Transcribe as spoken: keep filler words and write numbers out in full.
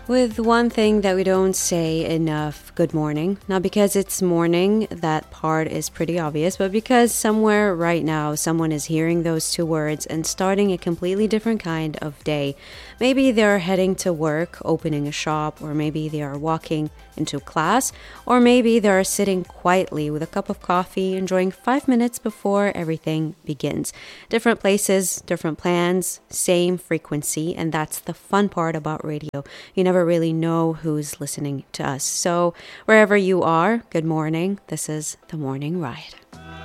With one thing that we don't say enough, good morning. Not because it's morning, that part is pretty obvious, but because somewhere right now someone is hearing those two words and starting a completely different kind of day. Maybe they're heading to work, opening a shop, or maybe they are walking into class, or maybe they're sitting quietly with a cup of coffee, enjoying five minutes before everything begins. Different places, different plans, same frequency, and that's the fun part about radio. You never really know who's listening to us. So wherever you are, good morning. This is The Morning Ride.